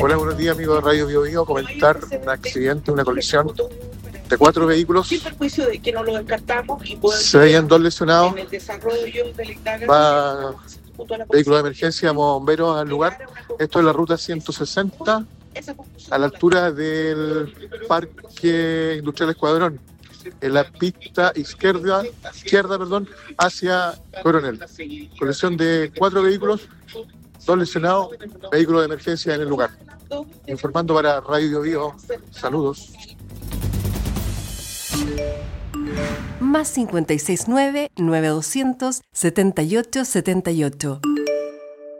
Hola, buenos días, amigos de Radio Bio Bio. Comentar un accidente, una colisión de 4 vehículos. Se veían 2 lesionados. Va vehículo de emergencia, bomberos al lugar. Esto es la ruta 160, a la altura del Parque Industrial Escuadrón, en la pista izquierda, hacia Coronel. Colisión de 4 vehículos, 2 lesionados, vehículo de emergencia en el lugar. Informando para Radio Bio. Saludos. +569 9200 7878.